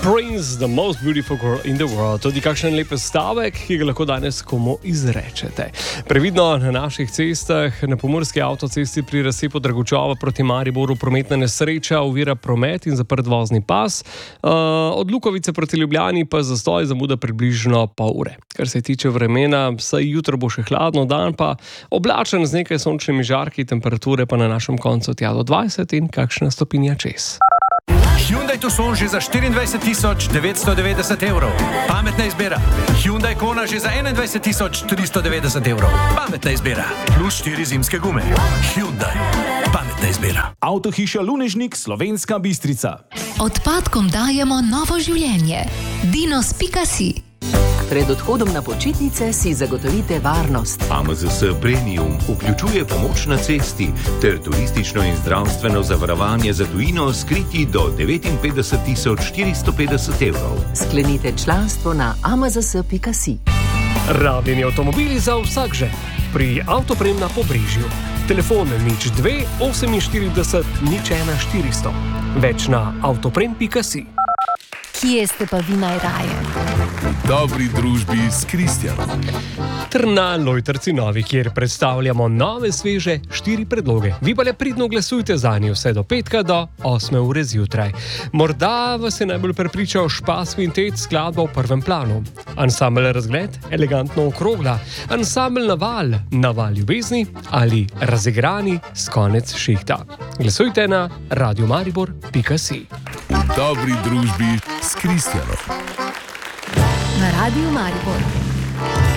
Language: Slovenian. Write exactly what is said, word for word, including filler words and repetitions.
Prince, the most beautiful girl in the world. Tudi kakšen lep stavek, ki ga lahko danes komu izrečete. Previdno na naših cestah, na pomurski avtocesti pri razcepu Dragočova proti Mariboru prometna nesreča ovira promet in zaprt vozni pas. Uh, od Lukovice proti Ljubljani pa zastoj zamuda približno pol ure. Kar se tiče vremena, saj jutro bo še hladno, dan pa oblačen z nekaj sončnimi žarki, temperature pa na našem koncu tja do dvajset in kakšna stopinja čez. Hyundai Tucson že za štiriindvajset tisoč devetsto devetdeset evrov. Pametna izbira. Hyundai Kona že za enaindvajset tisoč tristo devetdeset evrov. Pametna izbira. Plus štiri zimske gume. Hyundai. Pametna izbira. Avtohiša Lunežnik, Slovenska Bistrica. Odpadkom dajemo novo življenje. Dinos pika si. Pred odhodom na počitnice si zagotovite varnost. A M Z S Premium vključuje pomoč na cesti ter turistično in zdravstveno zavarovanje za tujino skriti do devetinpetdeset tisoč štiristo petdeset evrov. Sklenite članstvo na a m z s pika si. Rabljeni avtomobili za vsak že. Pri Avtoprem na Pobrežju. Telefon nič dve oseminštirideset nič ena štiristo. Več na avtoprem pika si. Kje ste pa vi najraje? V dobri družbi s Kristjanom. Ter na Lojtrci Novi, kjer predstavljamo nove, sveže štiri predloge. Vi pa le pridno glasujte za nje vse do petka do osme ure zjutraj. Morda vas je najbolj prepričal Špas Vintet skladba v prvem planu. Ansambel Razgled, elegantno okrogla. Ansambel Naval, Naval ljubezni ali Razigrani s konec šihta. Glasujte na radiomaribor pika si. V dobri družbi s Kristjanom. Na Radiu Maribor.